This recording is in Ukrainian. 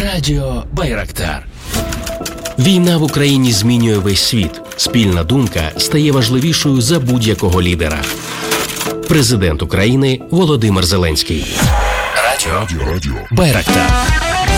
Радіо Байрактар. Війна в Україні змінює весь світ. Спільна думка стає важливішою за будь-якого лідера. Президент України Володимир Зеленський. Радіо Байрактар.